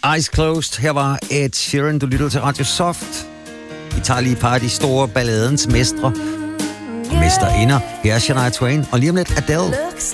Eyes Closed. Her var Ed Sheeran, du lytter til Radio Soft. Vi tager lige et par af de store balladens mestre og mesterinder. Her er Shania Twain, og lige om lidt Adele. Looks